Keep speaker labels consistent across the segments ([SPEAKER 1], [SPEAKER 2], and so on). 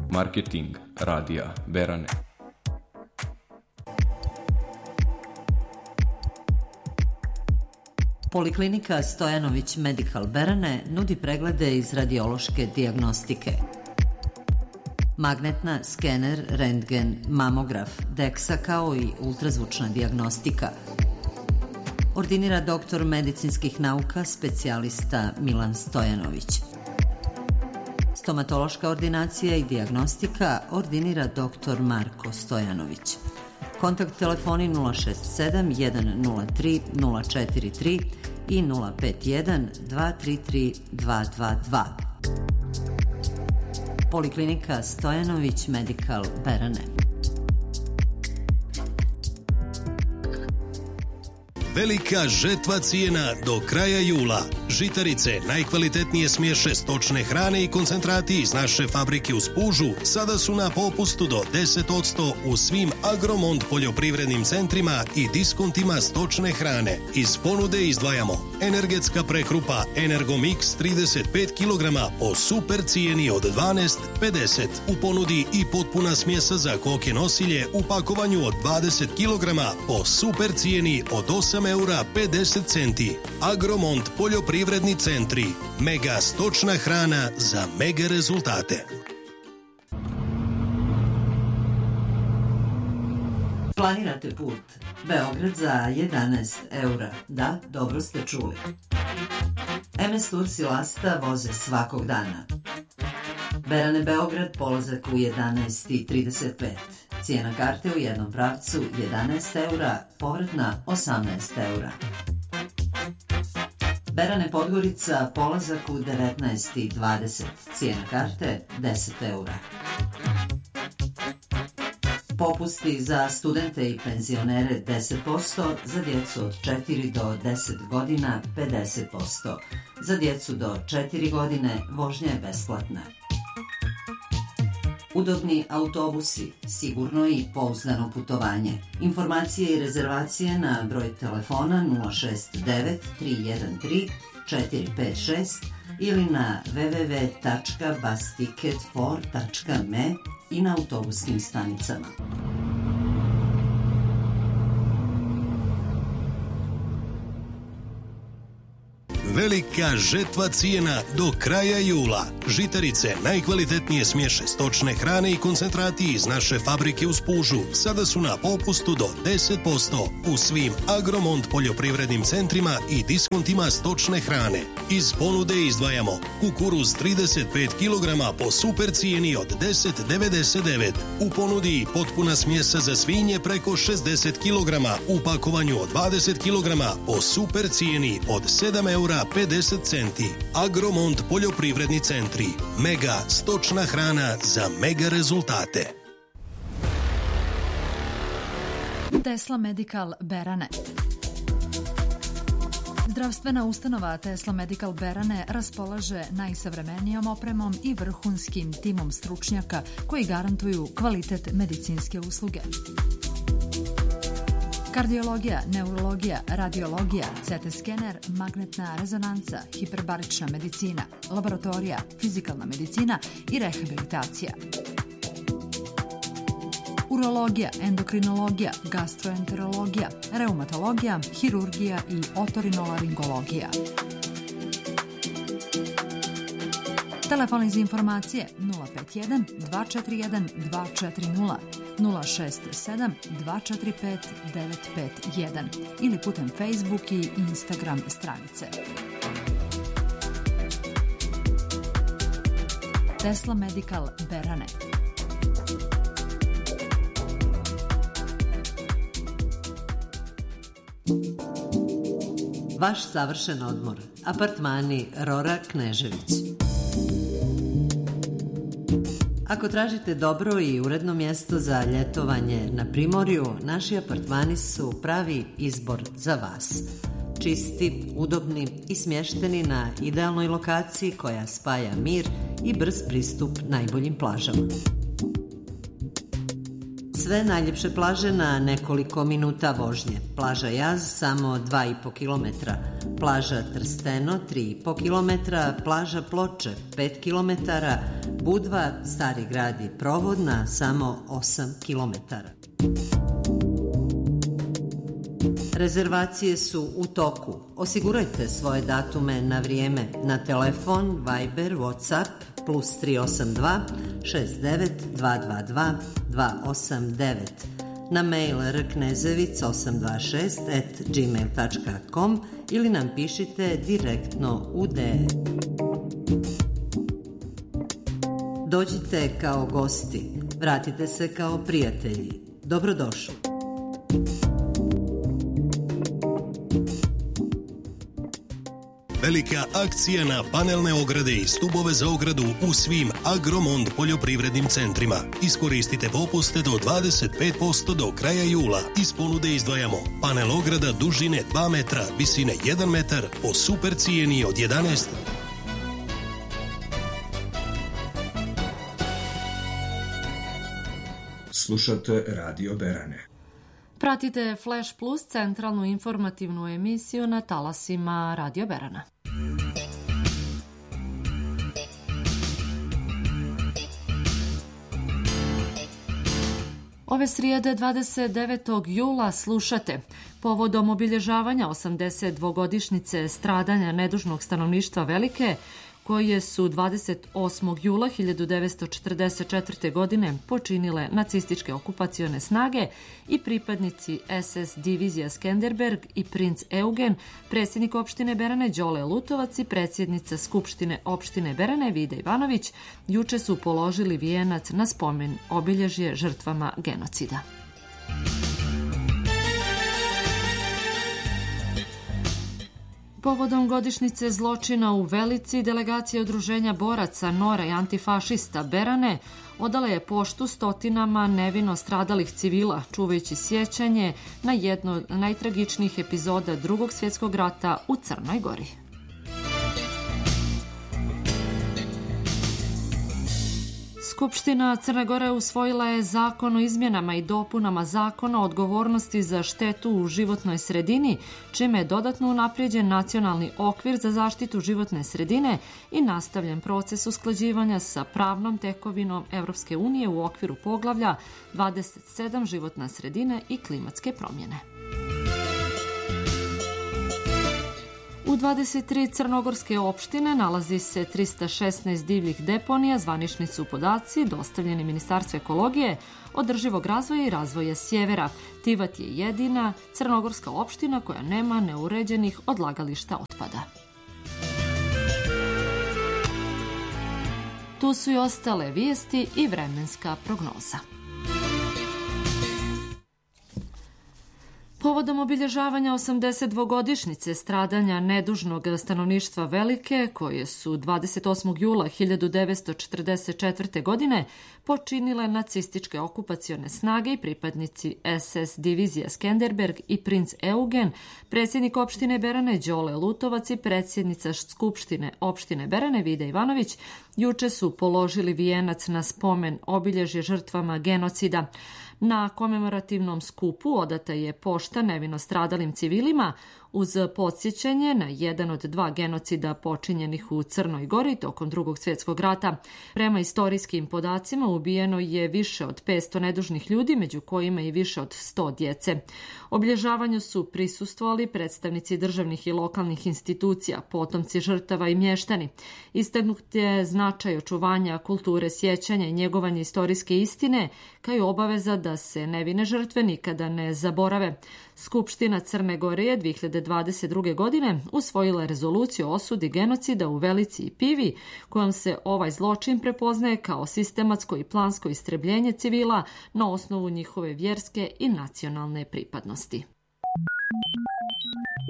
[SPEAKER 1] Marketing radija Berane.
[SPEAKER 2] Poliklinika Stojanović Medical Berane nudi preglede iz radiološke dijagnostike. Magnetna, skener, rentgen, mamograf, DEXA kao i ultrazvučna dijagnostika. Ordinira doktor medicinskih nauka, specijalista Milan Stojanović. Stomatološka ordinacija i dijagnostika ordinira doktor Marko Stojanović. Kontakt telefoni 067 103 043 i 051 233 222. Poliklinika Stojanović Medical Berane.
[SPEAKER 3] Velika žetva cijena do kraja jula. Žitarice, najkvalitetnije smješe stočne hrane i koncentrati iz naše fabrike u Spužu sada su na popustu do 10% u svim Agromont poljoprivrednim centrima i diskontima stočne hrane. Iz ponude izdvajamo energetska prekrupa Energomix 35 kg po super cijeni od 12,50. U ponudi i potpuna smjesa za koke nosilje u pakovanju od 20 kg po super cijeni od 8,50 €. Agromont poljoprivredni centri. Mega stočna hrana za mega rezultate.
[SPEAKER 2] Planirate put Beograd za 11 €. Da, dobro ste čuli. MS Turci Lasta voze svakog dana. Berane Beograd, polazak u 11:35. Cijena karte u jednom pravcu 11 €, povratna 18 €. Berane Podgorica, polazak u 19:20. Cijena karte 10 €. Popusti za studente i penzionere 10%, za djecu od 4 do 10 godina 50%. Za djecu do 4 godine vožnja je besplatna. Udobni autobusi, sigurno i pouzdano putovanje. Informacije i rezervacije na broj telefona 069 313 456 ili na www.busticketfor.me i na autobuskim stanicama.
[SPEAKER 3] Velika žetva cijena do kraja jula. Žitarice, najkvalitetnije smješe stočne hrane i koncentrati iz naše fabrike u Spužu sada su na popustu do 10% u svim Agromont poljoprivrednim centrima i diskontima stočne hrane. Iz ponude izdvajamo kukuruz 35 kg po super cijeni od 10,99. U ponudi potpuna smjesa za svinje preko 60 kg u pakovanju od 20 kg po super cijeni od 7,50 €. Agromont poljoprivredni centri. Mega stočna hrana za mega rezultate.
[SPEAKER 4] Tesla Medical Berane. Zdravstvena ustanova Tesla Medical Berane raspolaže najsavremenijom opremom i vrhunskim timom stručnjaka koji garantuju kvalitet medicinske usluge. Kardiologija, neurologija, radiologija, CT skener, magnetna rezonanca, hiperbarična medicina, laboratorija, fizikalna medicina i rehabilitacija. Urologija, endokrinologija, gastroenterologija, reumatologija, hirurgija i otorinolaringologija. Telefon za informacije 051 241 240 067 245 951 ili putem Facebook i Instagram stranice. Tesla Medical Berane.
[SPEAKER 2] Vaš savršen odmor. Apartmani Rora Knežević. Ako tražite dobro i uredno mjesto za ljetovanje na primorju, naši apartmani su pravi izbor za vas. Čisti, udobni i smješteni na idealnoj lokaciji koja spaja mir i brz pristup najboljim plažama. sve najljepše plaže na nekoliko minuta vožnje. Plaža Jaz samo 2,5 km, plaža Trsteno 3,5 km, plaža Ploče 5 km, Budva, Stari grad i Provodna samo 8 km. Rezervacije su u toku. Osigurajte svoje datume na vrijeme na telefon, Viber, Whatsapp plus 382 69 222 289, na mail rknezevic826@gmail.com ili nam pišite direktno u DM. Dođite kao gosti, vratite se kao prijatelji. Dobrodošli.
[SPEAKER 3] Velika akcija na panelne ograde i stubove za ogradu u svim Agromond poljoprivrednim centrima. Iskoristite popuste do 25% do kraja jula. Iz ponude izdvajamo panel ograda dužine 2 metra, visine 1 metar po super cijeni od 11.
[SPEAKER 5] Slušate Radio Berane.
[SPEAKER 4] Pratite Flash Plus, centralnu informativnu emisiju na talasima Radio Berana. Ove srijede 29. jula slušate povodom obilježavanja 82-godišnjice stradanja nedužnog stanovništva Velike, koje su 28. jula 1944. godine počinile nacističke okupacione snage i pripadnici SS divizija Skenderberg i princ Eugen, predsjednik opštine Berane Đole Lutovac i predsjednica Skupštine opštine Berane Vida Ivanović juče su položili vijenac na spomen obilježje žrtvama genocida. Povodom godišnjice zločina u Velici, delegacija udruženja boraca Nora i antifašista Berane odala je poštu stotinama nevino stradalih civila, čuvajući sjećanje na jednu od najtragičnijih epizoda Drugog svjetskog rata u Crnoj Gori. Skupština Crne Gore usvojila je zakon o izmjenama i dopunama zakona o odgovornosti za štetu u životnoj sredini, čime je dodatno unaprijeđen nacionalni okvir za zaštitu životne sredine i nastavljen proces usklađivanja sa pravnom tekovinom Evropske unije u okviru poglavlja 27 životna sredina i klimatske promjene. U 23 crnogorske opštine nalazi se 316 divljih deponija, zvanični su podaci dostavljeni Ministarstvu ekologije, održivog razvoja i razvoja sjevera. Tivat je jedina crnogorska opština koja nema neuređenih odlagališta otpada. Tu su i ostale vijesti i vremenska prognoza. Povodom obilježavanja 82-godišnjice stradanja nedužnog stanovništva Velike, koje su 28. jula 1944. godine počinile nacističke okupacione snage i pripadnici SS divizija Skenderberg i princ Eugen, predsjednik opštine Berane Đole Lutovac i predsjednica Skupštine opštine Berane Vida Ivanović juče su položili vijenac na spomen obilježje žrtvama genocida. Na komemorativnom skupu odata je pošta nevino stradalim civilima uz podsjećanje na jedan od 2 genocida počinjenih u Crnoj Gori tokom Drugog svjetskog rata. Prema istorijskim podacima ubijeno je više od 500 nedužnih ljudi, među kojima i više od 100 djece. Obilježavanju su prisustvovali predstavnici državnih i lokalnih institucija, potomci žrtava i mještani. Istaknut je značaj očuvanja kulture sjećanja i njegovanja istorijske istine, kao i obaveza da se nevine žrtve nikada ne zaborave. Skupština Crne Gore je 2022. godine usvojila rezoluciju o osudi genocida u Velici i Pivi, kojom se ovaj zločin prepoznaje kao sistematsko i plansko istrebljenje civila na osnovu njihove vjerske i nacionalne pripadnosti.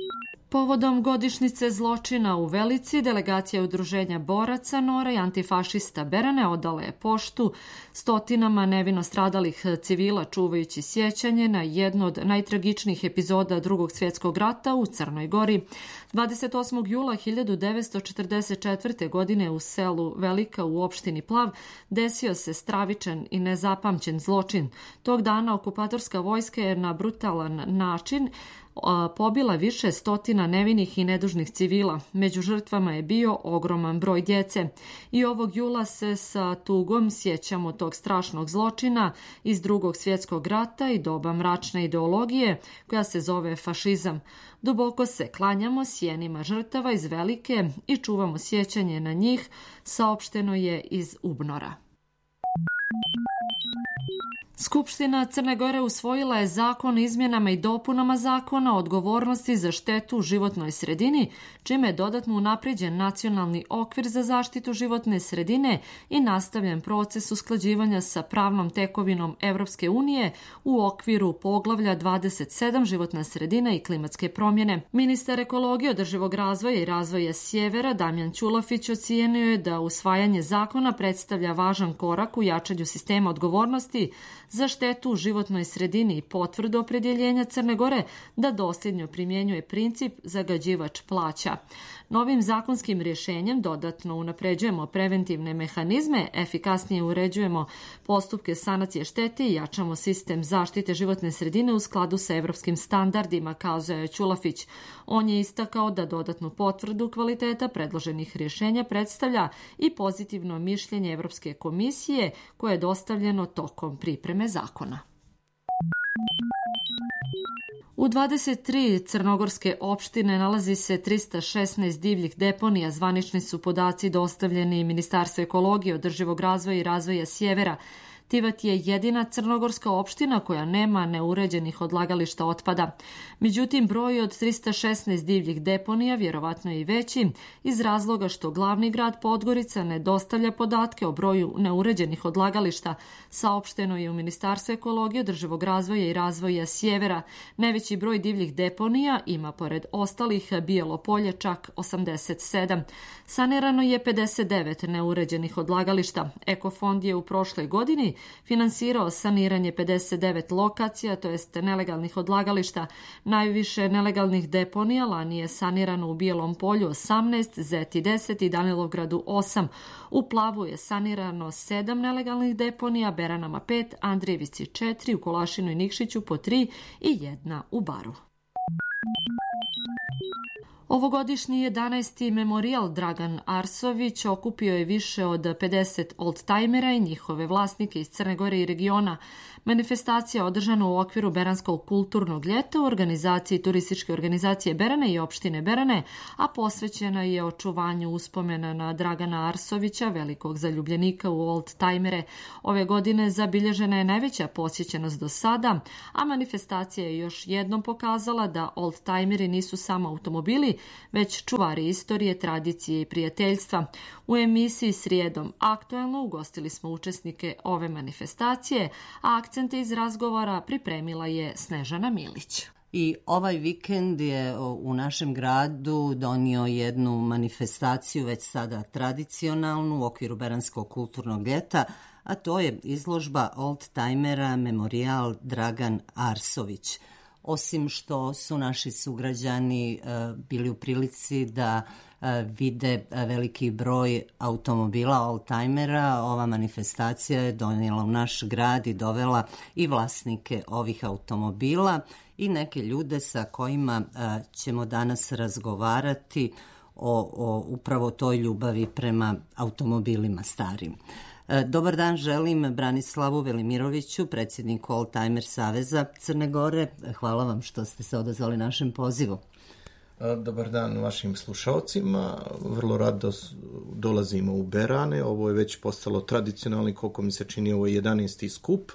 [SPEAKER 4] Povodom godišnjice zločina u Velici, delegacija Udruženja boraca Nora i antifašista Berane odala je poštu stotinama nevino stradalih civila čuvajući sjećanje na jednu od najtragičnijih epizoda Drugog svjetskog rata u Crnoj Gori. 28. jula 1944. godine u selu Velika u opštini Plav desio se stravičan i nezapamćen zločin. Tog dana okupatorska vojska je na brutalan način pobila više stotina nevinih i nedužnih civila. Među žrtvama je bio ogroman broj djece. I ovog jula se sa tugom sjećamo tog strašnog zločina iz Drugog svjetskog rata i doba mračne ideologije koja se zove fašizam. Duboko se klanjamo sjenima žrtava iz Velike i čuvamo sjećanje na njih, saopšteno je iz UBNOR-a. Skupština Crne Gore usvojila je zakon o izmjenama i dopunama zakona o odgovornosti za štetu u životnoj sredini, čime je dodatno unapređen nacionalni okvir za zaštitu životne sredine i nastavljen proces usklađivanja sa pravnom tekovinom Evropske unije u okviru poglavlja 27 životna sredina i klimatske promjene. Ministar ekologije, održivog razvoja i razvoja sjevera Damjan Ćulafić ocijenio je da usvajanje zakona predstavlja važan korak u jačanju sistema odgovornosti za štetu u životnoj sredini i potvrdu opredjeljenja Crne Gore da dosljedno primjenjuje princip zagađivač plaća. Novim zakonskim rješenjem dodatno unapređujemo preventivne mehanizme, efikasnije uređujemo postupke sanacije štete i jačamo sistem zaštite životne sredine u skladu sa evropskim standardima, kazao je Ćulafić. On je istakao da dodatnu potvrdu kvaliteta predloženih rješenja predstavlja i pozitivno mišljenje Evropske komisije koje je dostavljeno tokom pripreme zakona. U 23 crnogorske opštine nalazi se 316 divljih deponija, zvanični su podaci dostavljeni Ministarstvu ekologije, održivog razvoja i razvoja sjevera. Tivat je jedina crnogorska opština koja nema neuređenih odlagališta otpada. Međutim, broj od 316 divljih deponija vjerovatno je i veći iz razloga što glavni grad Podgorica ne dostavlja podatke o broju neuređenih odlagališta, saopšteno je u Ministarstvu ekologije, održivog razvoja i razvoja sjevera. Najveći broj divljih deponija ima pored ostalih Bijelo Polje čak 87. Sanirano je 59 neuređenih odlagališta. Ekofond je u prošloj godini finansirao saniranje 59 lokacija, to jest nelegalnih odlagališta. Najviše nelegalnih deponija lani je sanirano u Bijelom Polju 18, Zeti 10 i Danilovgradu 8. U Plavu je sanirano 7 nelegalnih deponija, Beranama 5, Andrijevici 4, u Kolašinu i Nikšiću po 3 i 1 u Baru. Ovogodišnji 11. memorijal Dragan Arsović okupio je više od 50 oldtajmera i njihove vlasnike iz Crne Gore i regiona. Manifestacija održana u okviru Beranskog kulturnog ljeta u organizaciji Turističke organizacije Berane i opštine Berane, a posvećena je očuvanju uspomena na Dragana Arsovića, velikog zaljubljenika u oldtajmere. Ove godine zabilježena je najveća posjećenost do sada, a manifestacija je još jednom pokazala da oldtajmeri nisu samo automobili, već čuvari istorije, tradicije i prijateljstva. U emisiji Srijedom aktuelno ugostili smo učesnike ove manifestacije, a akcente iz razgovora pripremila je Snežana Milić.
[SPEAKER 6] I ovaj vikend je u našem gradu donio jednu manifestaciju, već sada tradicionalnu, u okviru Beranskog kulturnog ljeta, a to je izložba oldtajmera Memorijal Dragan Arsović. Osim što su naši sugrađani bili u prilici da vide veliki broj automobila, oldtajmera, ova manifestacija je donijela u naš grad i dovela i vlasnike ovih automobila i neke ljude sa kojima ćemo danas razgovarati o upravo toj ljubavi prema automobilima starim. Dobar dan želim Branislavu Velimiroviću, predsjedniku Oldtajmer Saveza Crne Gore. Hvala vam što ste se odazvali našem pozivu.
[SPEAKER 7] Dobar dan vašim slušalcima. Vrlo rado dolazimo u Berane. Ovo je već postalo tradicionalni, koliko mi se čini, ovo je 11. skup.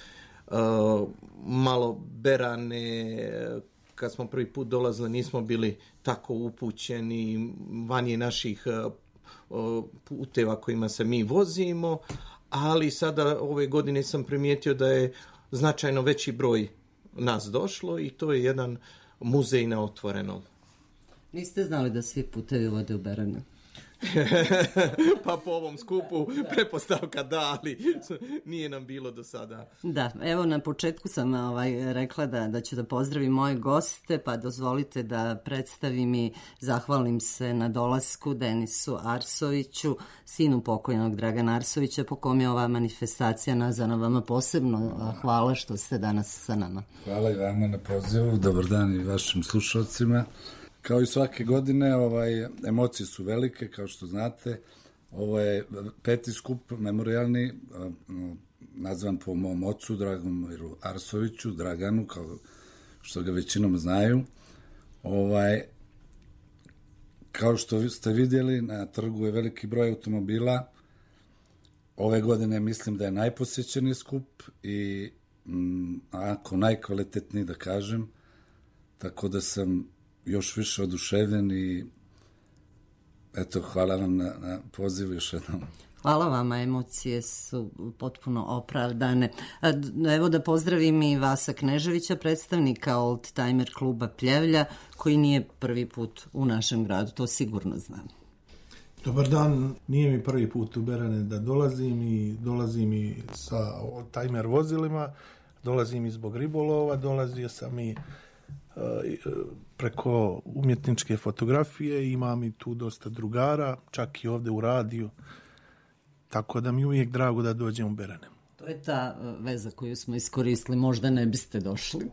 [SPEAKER 7] Malo Berane, kad smo prvi put dolazili, nismo bili tako upućeni, van je naših puteva kojima se mi vozimo, ali sada ove godine sam primijetio da je značajno veći broj nas došlo i to je jedan muzej na otvorenom.
[SPEAKER 6] Niste znali da svi putevi vode u Beranju?
[SPEAKER 7] Pa po ovom skupu pretpostavka da, ali nije nam bilo do sada.
[SPEAKER 6] Da, evo na početku sam rekla da ću da pozdravim moje goste, pa dozvolite da predstavim i zahvalim se na dolasku Denisu Arsoviću, sinu pokojnog Dragana Arsovića, po kom je ova manifestacija nazvana vama posebno. Hvala što ste danas sa nama.
[SPEAKER 8] Hvala i vama na pozivu, dobar dan i vašim slušalcima. Kao i svake godine, emocije su velike, kao što znate. Ovo je 5. skup memorijalni, nazvan po mom ocu, Dragomiru Arsoviću, Draganu, kao što ga većinom znaju. Kao što ste vidjeli, na trgu je veliki broj automobila. Ove godine mislim da je najposjećeniji skup i ako najkvalitetniji, da kažem, tako da sam još više oduševljen i eto, hvala vam na pozivu još jednom.
[SPEAKER 6] Hvala vama, emocije su potpuno opravdane. Evo da pozdravim i Vasa Kneževića, predstavnika Old Timer kluba Pljevlja, koji nije prvi put u našem gradu, to sigurno znam.
[SPEAKER 9] Dobar dan, nije mi prvi put u Berane da dolazim i sa Old Timer vozilima, dolazim i zbog ribolova, dolazio sam i preko umjetničke fotografije, imam i tu dosta drugara, čak i ovdje u radiju, tako da mi je uvijek drago da dođem u Berane.
[SPEAKER 6] To je ta veza koju smo iskoristili, možda ne biste došli.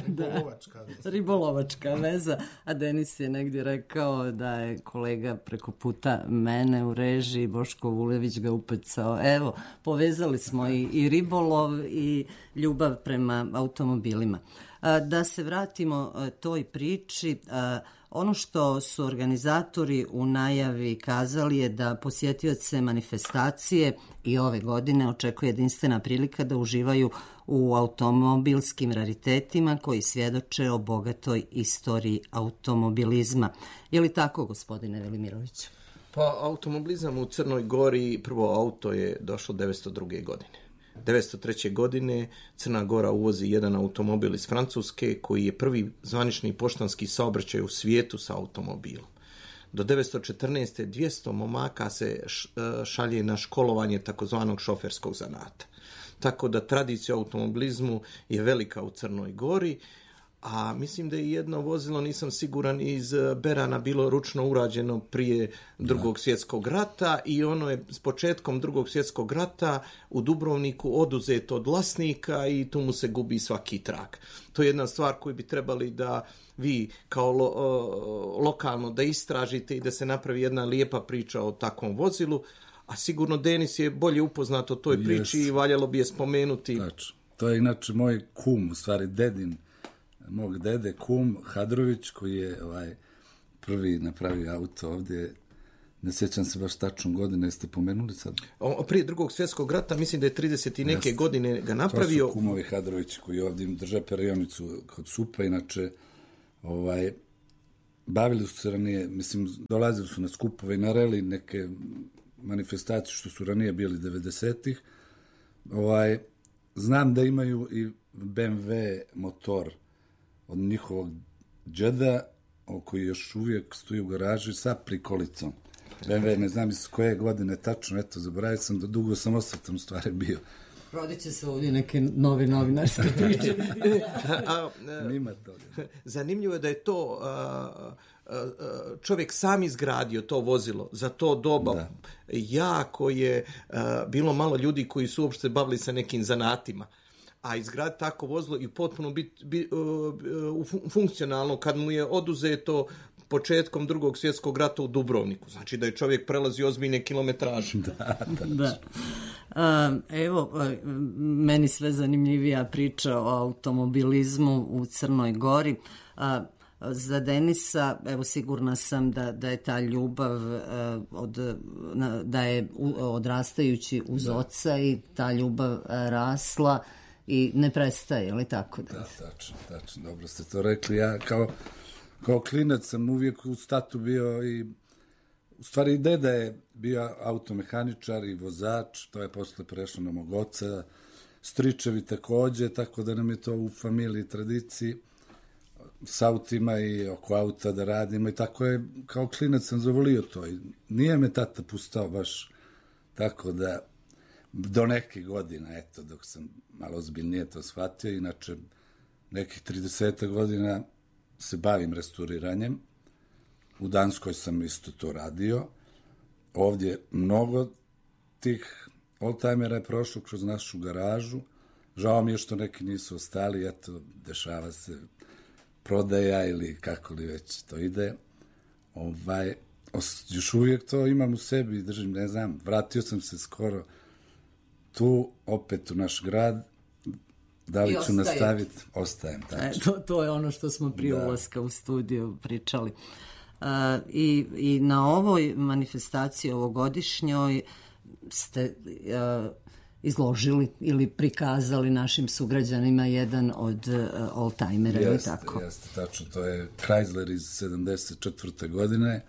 [SPEAKER 6] Ribolovačka veza, a Denis je negdje rekao da je kolega preko puta mene u režiji, Boško Vulević ga upecao. Evo, povezali smo i ribolov i ljubav prema automobilima. Da se vratimo toj priči, ono što su organizatori u najavi kazali je da posjetioce manifestacije i ove godine očekuje jedinstvena prilika da uživaju u automobilskim raritetima koji svjedoče o bogatoj istoriji automobilizma. Je li tako, gospodine Velimiroviću?
[SPEAKER 7] Pa automobilizam u Crnoj Gori, prvo auto je došlo 902. godine. 1903. godine Crna Gora uvozi jedan automobil iz Francuske koji je prvi zvanični poštanski saobraćaj u svijetu sa automobilom. Do 1914. 200 momaka se šalje na školovanje takozvanog šoferskog zanata. Tako da tradicija u automobilizmu je velika u Crnoj Gori, a mislim da je jedno vozilo, nisam siguran, iz Berana bilo ručno urađeno prije Drugog svjetskog rata i ono je s početkom Drugog svjetskog rata u Dubrovniku oduzeto od vlasnika i tu mu se gubi svaki trag. To je jedna stvar koju bi trebali da vi kao lokalno da istražite i da se napravi jedna lijepa priča o takvom vozilu, a sigurno Denis je bolje upoznat o toj priči i valjalo bi je spomenuti.
[SPEAKER 8] Tačno. To je inače moj kum, u stvari dedin, mog dede, kum Hadrović, koji je prvi napravio auto ovdje. Ne sjećam se baš tačno godine, jeste pomenuli sad?
[SPEAKER 7] Prije Drugog svjetskog rata, mislim da je 30 i neke godine ga napravio.
[SPEAKER 8] To su kumovi Hadrović koji ovdje drže perionicu kod Supa, inače bavili su se ranije, mislim, dolazili su na skupove i na reli neke manifestacije što su ranije bili 90-ih. Znam da imaju i BMW motor od njihovog džeda, koji još uvijek stoji u garaži sa prikolicom. BMW, ne znam iz koje godine tačno, eto, zaboravio sam da dugo sam osvrtom stvari bio.
[SPEAKER 6] Rodit će se ovdje neke nove novinarske priče.
[SPEAKER 8] Nima toga.
[SPEAKER 7] Zanimljivo je da je to čovjek sam izgradio to vozilo za to doba. Da. Jako je bilo malo ljudi koji su uopšte bavili sa nekim zanatima. A izgrad tako vozilo i potpuno funkcionalno kad mu je oduzeto početkom Drugog svjetskog rata u Dubrovniku. Znači da je čovjek prelazio ozbiljne kilometraže.
[SPEAKER 6] Da. Evo, meni sve zanimljivija priča o automobilizmu u Crnoj Gori. Za Denisa, evo, sigurna sam da je ta ljubav da je odrastajući uz oca i ta ljubav rasla i ne prestaje, ali tako?
[SPEAKER 8] Da, tačno, dobro ste to rekli. Ja kao klinac sam uvijek u statu bio i u stvari i deda je bio automehaničar i vozač, to je posle prešlo na mog oca, stričevi također, tako da nam je to u familiji tradiciji. s autima i oko auta da radimo i tako je, kao klinac sam zavolio to i nije me tata pustao baš tako da do neke godina, eto, dok sam malo ozbiljnije to shvatio, inače nekih 30 godina se bavim restauriranjem. U Danskoj sam isto to radio. Ovdje mnogo tih oldtimera je prošlo kroz našu garažu. Žao mi je što neki nisu ostali, eto, dešava se prodaja ili kako li već to ide. Još uvijek to imam u sebi i držim, ne znam, vratio sam se skoro tu, opet u naš grad, da li ću nastaviti? Ostajem.
[SPEAKER 6] To je ono što smo prije ulaska u studiju pričali. I na ovoj manifestaciji ovogodišnjoj ste izložili ili prikazali našim sugrađanima jedan od oldtimera, ili tako?
[SPEAKER 8] Jeste, tačno, to je Chrysler iz 74. godine.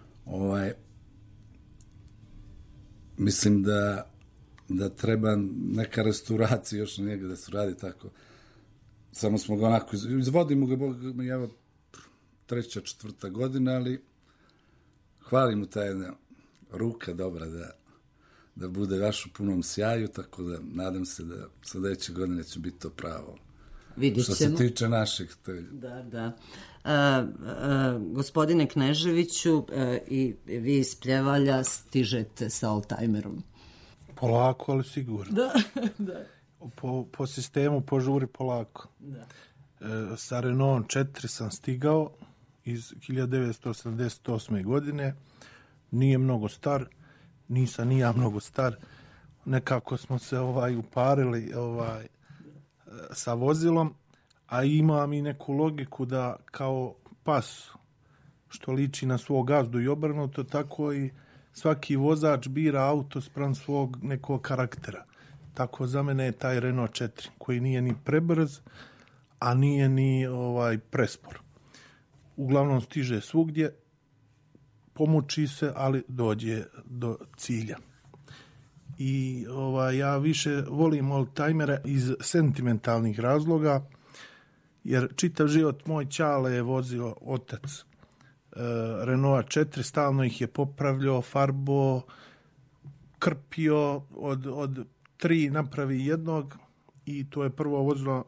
[SPEAKER 8] Mislim da treba neka restauracija još na njega da se radi tako. Samo smo ga onako izvodimo ga, evo, 3. 4. godina, ali hvalim mu ta jedna ruka dobra da bude baš u punom sjaju, tako da nadam se da sljedeće godine će biti to pravo.
[SPEAKER 6] Vidjet ćemo.
[SPEAKER 8] Što se tiče naših.
[SPEAKER 6] Da. Gospodine Kneževiću, i vi iz Pljevalja stižete sa oldtimerom.
[SPEAKER 9] Polako, ali sigurno.
[SPEAKER 6] Da.
[SPEAKER 9] Po sistemu požuri polako.
[SPEAKER 6] Da.
[SPEAKER 9] Sa Renault 4 sam stigao iz 1988. godine. Nije mnogo star, nisam ni ja mnogo star. Nekako smo se uparili sa vozilom, a imam i neku logiku da kao pas što liči na svog gazdu i obrnuto, tako i svaki vozač bira auto spram svog nekog karaktera. Tako za mene je taj Renault 4, koji nije ni prebrz, a nije ni prespor. Uglavnom stiže svugdje, pomuči se, ali dođe do cilja. I ja više volim oldtimere iz sentimentalnih razloga, jer čitav život moj ćale je vozio otac Renault 4, stalno ih je popravljao, farbo, krpio, od 3 napravi jednog, i to je prvo vozilo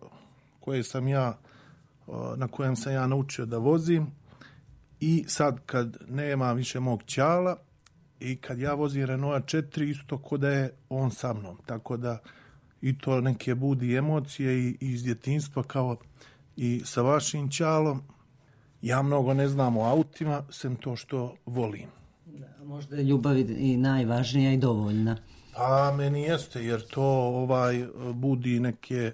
[SPEAKER 9] na kojem sam ja naučio da vozim. I sad kad nema više mog ćala i kad ja vozim Renault 4, isto ko da je on sa mnom. Tako da i to neke budi emocije i iz djetinjstva, kao i sa vašim ćalom. Ja mnogo ne znam o autima, sem to što volim.
[SPEAKER 6] Da, možda je ljubav i najvažnija i dovoljna.
[SPEAKER 9] Pa meni jeste, jer to budi neke...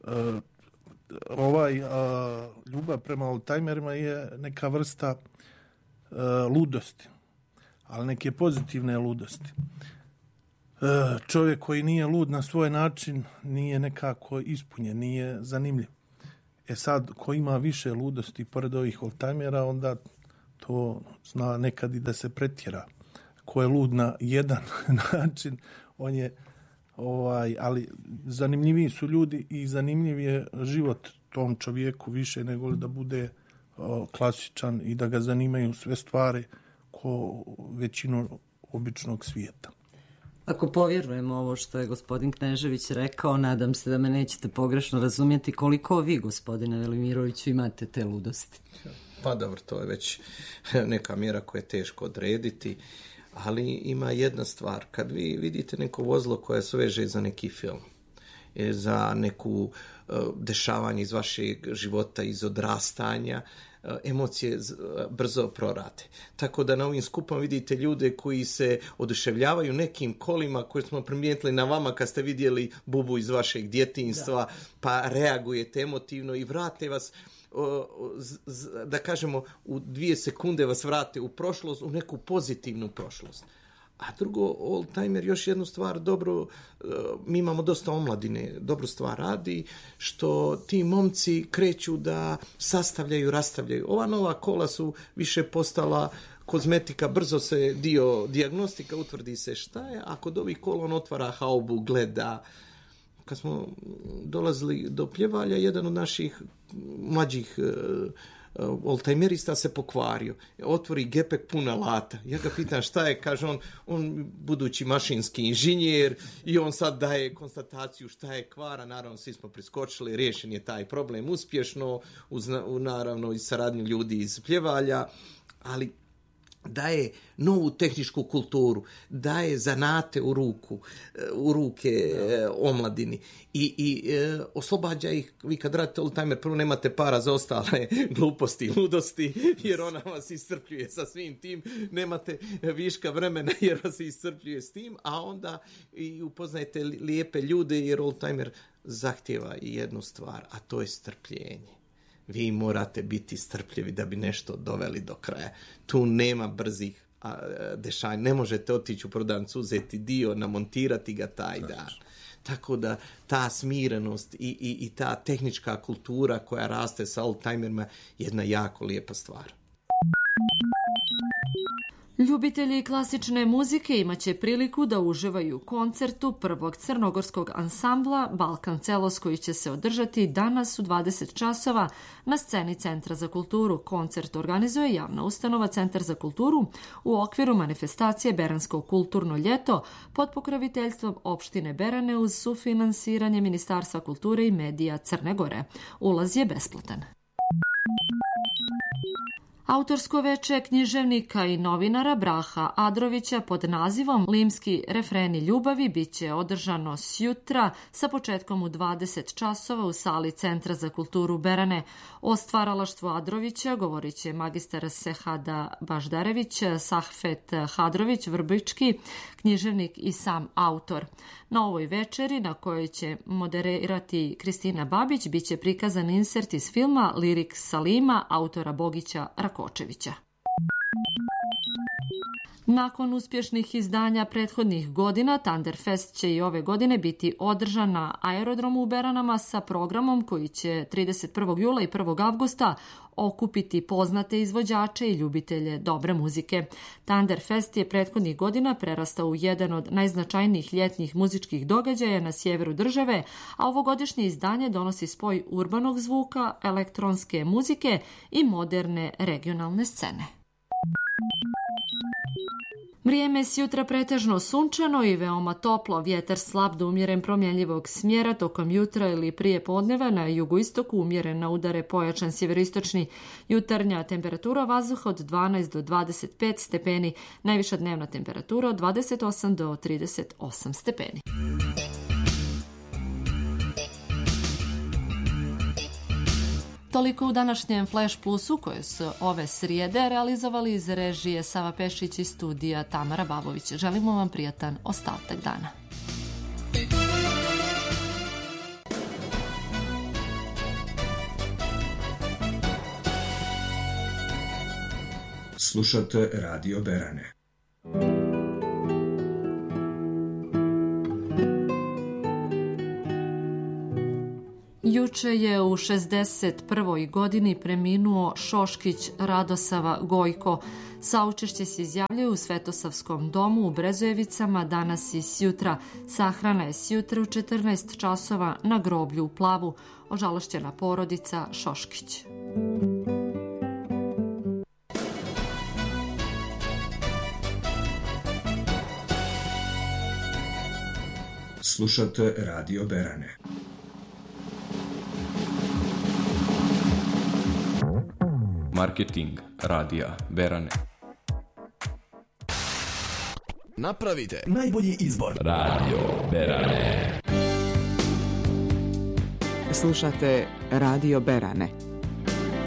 [SPEAKER 9] ljubav prema oldtimerima je neka vrsta ludosti, ali neke pozitivne ludosti. Čovjek koji nije lud na svoj način nije nekako ispunjen, nije zanimljiv. Sad, ko ima više ludosti pored ovih oldtimera, onda to zna nekad i da se pretjera. Ko je lud na jedan način, on je ali zanimljiviji su ljudi i zanimljiv je život tom čovjeku više nego da bude klasičan i da ga zanimaju sve stvari ko većinu običnog svijeta.
[SPEAKER 6] Ako povjerujemo ovo što je gospodin Knežević rekao, nadam se da me nećete pogrešno razumjeti, koliko vi, gospodine Velimiroviću, imate te ludosti.
[SPEAKER 7] Pa dobro, to je već neka mjera koja je teško odrediti, ali ima jedna stvar. Kad vi vidite neko vozilo koje se veže za neki film, za neku dešavanje iz vašeg života, iz odrastanja, emocije brzo prorate. Tako da na ovim skupama vidite ljude koji se oduševljavaju nekim kolima koje smo primijetili na vama kad ste vidjeli bubu iz vašeg djetinjstva, pa reagujete emotivno i vrate vas, da kažemo, u 2 sekunde vas vrate u prošlost, u neku pozitivnu prošlost. A drugo, oldtimer, još jednu stvar, dobro, mi imamo dosta omladine, dobru stvar radi, što ti momci kreću da sastavljaju, rastavljaju. Ova nova kola su više postala kozmetika, brzo se dio dijagnostika, utvrdi se šta je, a kod ovih kola on otvara haubu, gleda. Kad smo dolazili do Pljevalja, jedan od naših mlađih oldtimerista se pokvario. Otvori gepek pun alata. Ja ga pitam šta je, kaže on budući mašinski inženjer i on sad daje konstataciju šta je kvara. Naravno, svi smo priskočili, riješen je taj problem uspješno, naravno i saradnju ljudi iz Pljevalja, ali daje novu tehničku kulturu, daje zanate u ruke omladini i oslobađa ih. Vi kad radite oldtimer, prvo nemate para za ostale gluposti i ludosti, jer ona vas iscrpljuje sa svim tim, nemate viška vremena jer vas iscrpljuje s tim, a onda i upoznajete lijepe ljude, jer oldtimer zahtjeva i jednu stvar, a to je strpljenje. Vi morate biti strpljivi da bi nešto doveli do kraja. Tu nema brzih dešanja. Ne možete otići u prodavnicu, uzeti dio, namontirati ga taj dan. Tako da ta smirenost i ta tehnička kultura koja raste sa oldtimerima je jedna jako lijepa stvar.
[SPEAKER 4] Ljubitelji klasične muzike imaće priliku da uživaju u koncertu prvog crnogorskog ansambla Balkan Celos, koji će se održati danas u 20 časova na sceni Centra za kulturu. Koncert organizuje javna ustanova Centar za kulturu u okviru manifestacije Beransko kulturno ljeto pod pokroviteljstvom opštine Berane uz sufinansiranje Ministarstva kulture i medija Crne Gore. Ulaz je besplatan. Autorsko veče književnika i novinara Braha Adrovića pod nazivom Limski refreni ljubavi biće održano sjutra sa početkom u 20 časova u sali Centra za kulturu Berane. O stvaralaštvu Adrovića govorit će magistar Sehada Baždarević, Sahfet Hadrović, Vrbički, književnik i sam autor. Na ovoj večeri, na kojoj će moderirati Kristina Babić, biće prikazan insert iz filma Lirik Salima autora Bogića Rakočevića. Nakon uspješnih izdanja prethodnih godina, Thunderfest će i ove godine biti održan na aerodromu u Beranama sa programom koji će 31. jula i 1. avgusta okupiti poznate izvođače i ljubitelje dobre muzike. Thunderfest je prethodnih godina prerastao u jedan od najznačajnijih ljetnih muzičkih događaja na sjeveru države, a ovogodišnje izdanje donosi spoj urbanog zvuka, elektronske muzike i moderne regionalne scene. Vrijeme je sjutra pretežno sunčano i veoma toplo, vjetar slab do umjeren promjenljivog smjera tokom jutra ili prije podneva, na jugoistoku umjeren na udare pojačan sjeveristočni. Jutarnja temperatura vazduha od 12 do 25 stepeni, najviša dnevna temperatura od 28 do 38 stepeni. Toliko u današnjem Flash Plusu koje su ove srijede realizovali iz režije Sava Pešić i studija Tamara Babović. Želimo vam prijatan ostatak dana.
[SPEAKER 5] Slušate Radio Berane.
[SPEAKER 4] Juče je u 61. godini preminuo Šoškić Radosava Gojko. Saučešće se izjavljaju u Svetosavskom domu u Brezojevicama danas i sjutra. Sahrana je sjutra u 14 časova na groblju u Plavu. Ožalošćena porodica Šoškić.
[SPEAKER 5] Slušate Radio Berane.
[SPEAKER 1] Marketing radija Berane.
[SPEAKER 10] Napravite najbolji izbor. Radio Berane.
[SPEAKER 11] Slušate Radio Berane.